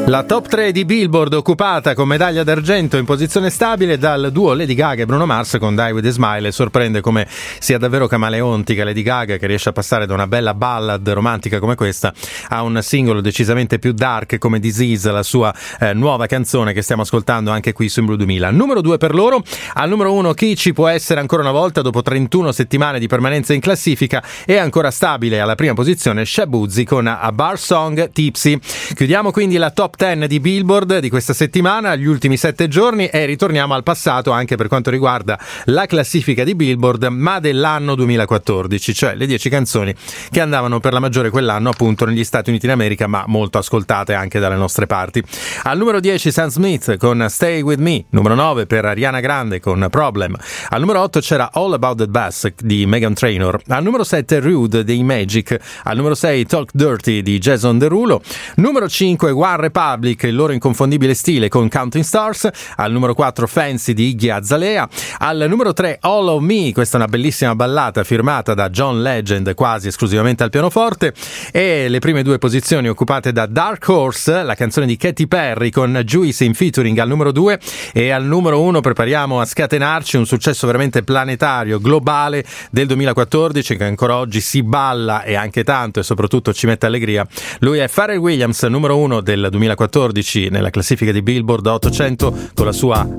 La top 3 di Billboard occupata con medaglia d'argento in posizione stabile dal duo Lady Gaga e Bruno Mars con Die With A Smile. Sorprende come sia davvero camaleontica Lady Gaga, che riesce a passare da una bella ballad romantica come questa a un singolo decisamente più dark come Disease, la sua nuova canzone che stiamo ascoltando anche qui su In Blue 2000. Numero 2 per loro. Al numero 1 chi ci può essere ancora una volta dopo 31 settimane di permanenza in classifica, è ancora stabile alla prima posizione Shaboozey con A Bar Song Tipsy. Chiudiamo quindi la top 10 di Billboard di questa settimana, gli ultimi 7 giorni, e ritorniamo al passato anche per quanto riguarda la classifica di Billboard, ma dell'anno 2014, cioè le 10 canzoni che andavano per la maggiore quell'anno appunto negli Stati Uniti d'America, ma molto ascoltate anche dalle nostre parti. Al numero 10 Sam Smith con Stay With Me, numero 9 per Ariana Grande con Problem, al numero 8 c'era All About That Bass di Meghan Trainor, al numero 7 Rude dei Magic, al numero 6 Talk Dirty di Jason Derulo, numero 5 One Republic, il loro inconfondibile stile con Counting Stars, al numero 4 Fancy di Iggy Azalea, al numero 3 All of Me, questa è una bellissima ballata firmata da John Legend quasi esclusivamente al pianoforte, e le prime due posizioni occupate da Dark Horse, la canzone di Katy Perry con Juice in featuring al numero 2, e al numero 1 prepariamo a scatenarci un successo veramente planetario, globale del 2014 che ancora oggi si balla e anche tanto, e soprattutto ci mette allegria. Lui è Pharrell Williams, numero 1 del 2014 nella classifica di Billboard 800 con la sua